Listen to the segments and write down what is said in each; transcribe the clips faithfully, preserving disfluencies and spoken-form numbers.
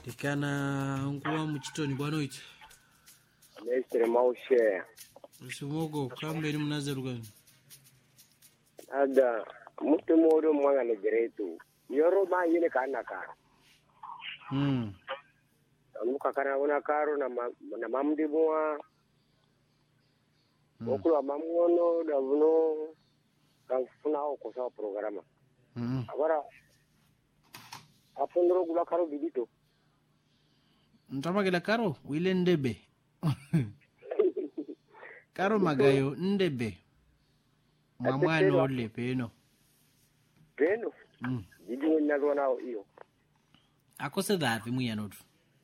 Tikana nguwa muchitoni bwana uiti. Mestre Maushe. Usimugo kambe ni mnazerugani. Ada mutu modo mwanga negeretu. Yoro ma yine kana karo. Hmm. Amuka kana una karo na ma, na mamdi mwa. Mm. Okula mamuono da vuno kafuna ko sa programa. Hmm. Agora apondro gula karo bidito. Ntama kila karo wile ndebe. Karo magayo ndebe. Mamwano ole peno. Peno? Mm. Didi wina nao iyo. Akose dhafi muyanodu.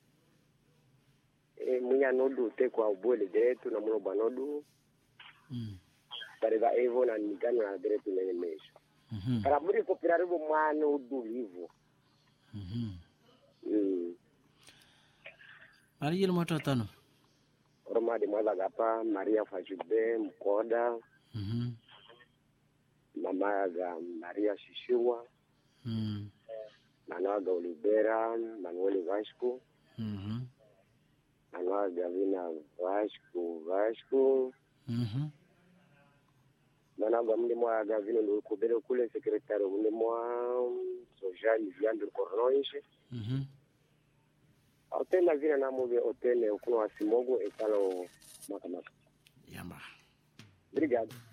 E muyanodu te kwa ubole direto na muno banodu. Mm. Parega evo na nigano na direto nene mesho. Mhm. Para muri kopirare bo mano du vivo. Mhm. Mm. Ari yele moto tano. Roma de Mazagapa, Maria Fajube, Mkoda. Mhm. Mama ga Maria Shishiwa. Mhm. Manoa ga Olivera, Manuel Vasco. Mhm. Manoa ga Vina Vasco, Vasco. Mhm. Manoa ga mlimwa ga Vina ndo kubele kule sekretari mlimwa Sojali Viandro Cornoiche. Mhm. Hotel na Vina na move hotel ukuno asimogo etalo makamaka. Yamba. Obrigado.